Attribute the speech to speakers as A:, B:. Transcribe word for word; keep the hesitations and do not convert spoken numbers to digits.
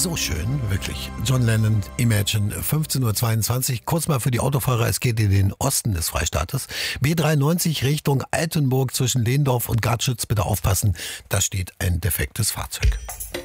A: So schön, wirklich. John Lennon, Imagine, fünfzehn Uhr zweiundzwanzig. Kurz mal für die Autofahrer, es geht in den Osten des Freistaates. B dreiundneunzig Richtung Altenburg zwischen Lehndorf und Gartschütz. Bitte aufpassen, da steht ein defektes Fahrzeug.